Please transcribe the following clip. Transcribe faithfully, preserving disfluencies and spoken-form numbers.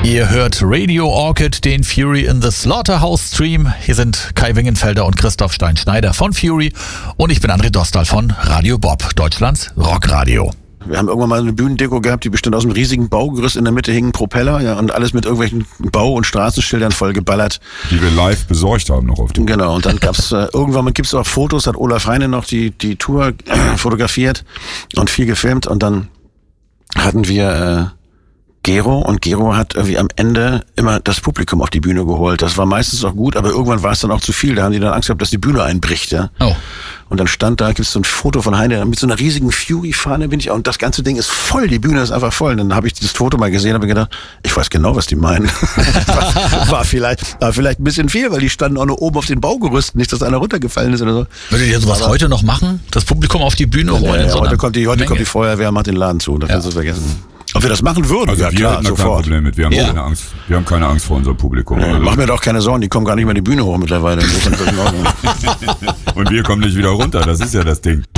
Ihr hört Radio Orchid, den Fury in the Slaughterhouse Stream. Hier sind Kai Wingenfelder und Christoph Stein-Schneider von Fury und ich bin André Dostal von Radio Bob, Deutschlands Rockradio. Wir haben irgendwann mal eine Bühnendeko gehabt, die bestand aus einem riesigen Baugerüst. In der Mitte hingen Propeller, ja, und alles mit irgendwelchen Bau- und Straßenschildern voll geballert. Die wir live besorgt haben noch auf dem. Genau, und dann gab's äh, irgendwann gibt es auch Fotos, hat Olaf Heine noch die die Tour äh, fotografiert und viel gefilmt. Und dann hatten wir äh, Gero und Gero hat irgendwie am Ende immer das Publikum auf die Bühne geholt. Das war meistens auch gut, aber irgendwann war es dann auch zu viel. Da haben die dann Angst gehabt, dass die Bühne einbricht. Ja. Oh. Und dann stand da, gibt es so ein Foto von Heine mit so einer riesigen Fury-Fahne, bin ich auch. Und das ganze Ding ist voll, die Bühne ist einfach voll. Und dann habe ich dieses Foto mal gesehen und habe gedacht, ich weiß genau, was die meinen. war, war, vielleicht, war vielleicht ein bisschen viel, weil die standen auch nur oben auf den Baugerüsten, nicht, dass einer runtergefallen ist oder so. Würdet ihr sowas aber heute noch machen? Das Publikum auf die Bühne holen? Ja, ja, so heute kommt die, heute Menge. kommt die Feuerwehr, macht den Laden zu. Das Ja. kannst du vergessen. Ob wir das machen würden? Also ja wir klar, hätten da kein sofort. Problem mit. Wir haben, Ja. keine Angst. wir haben keine Angst vor unserem Publikum. Ja, Also. mach mir doch keine Sorgen, die kommen gar nicht mehr die Bühne hoch mittlerweile. Insofern ist das in Ordnung. Und wir kommen nicht wieder runter, das ist ja das Ding.